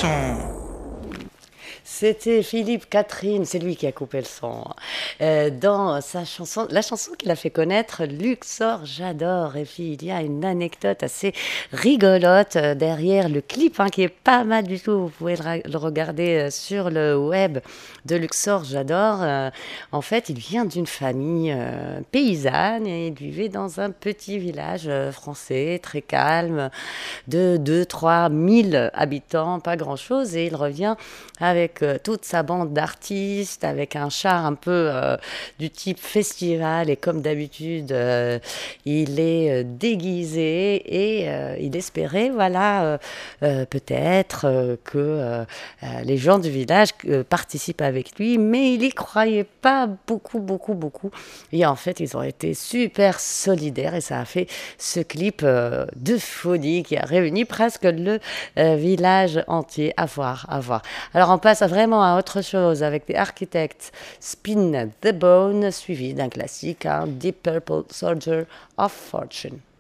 son. C'était Philippe Catherine, c'est lui qui a coupé le son. Dans sa chanson, la chanson qu'il a fait connaître, Luxor, j'adore. Et puis il y a une anecdote assez rigolote derrière le clip, hein, qui est pas mal du tout. Vous pouvez le regarder sur le web de Luxor, j'adore. En fait, il vient d'une famille paysanne et il vivait dans un petit village français, très calme, de 2 3 000 habitants, pas grand-chose. Et il revient avec toute sa bande d'artistes, avec un char un peu du type festival. Et comme d'habitude, il est déguisé et il espérait, voilà, peut-être que les gens du village participent avec lui, mais il y croyait pas beaucoup, beaucoup, beaucoup. Et en fait, ils ont été super solidaires et ça a fait ce clip de folie qui a réuni presque le village entier. À voir, à voir. Alors on passe vraiment à autre chose avec des architectes. Spin the Bone, suivi d'un classique, hein, Deep Purple Soldier of Fortune.